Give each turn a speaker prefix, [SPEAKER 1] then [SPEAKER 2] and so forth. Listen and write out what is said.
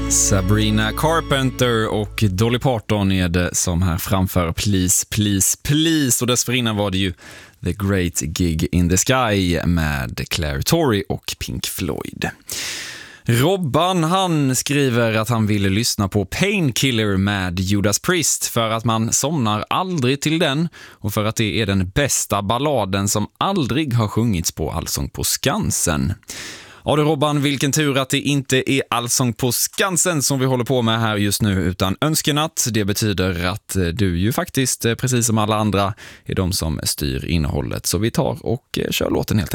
[SPEAKER 1] Sabrina Carpenter och Dolly Parton är det som här framför Please, Please, Please. Och dessförinnan var det ju The Great Gig in the Sky med Claire Torrey och Pink Floyd. Robban, han skriver att han ville lyssna på Painkiller med Judas Priest för att man somnar aldrig till den och för att det är den bästa balladen som aldrig har sjungits på Allsång på Skansen. Ja du Robban, vilken tur att det inte är Allsång på Skansen som vi håller på med här just nu utan önskenatt. Det betyder att du ju faktiskt, precis som alla andra, är de som styr innehållet. Så vi tar och kör låten helt enkelt.